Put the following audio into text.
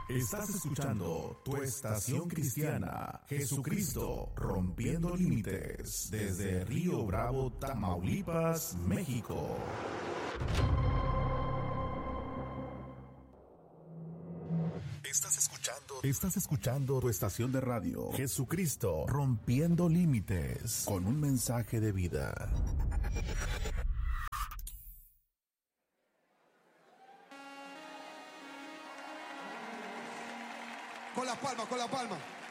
Estás escuchando tu estación cristiana, Jesucristo rompiendo límites, desde Río Bravo, Tamaulipas, México. Estás escuchando tu estación de radio, Jesucristo rompiendo límites, con un mensaje de vida. Con la palma, con la palma.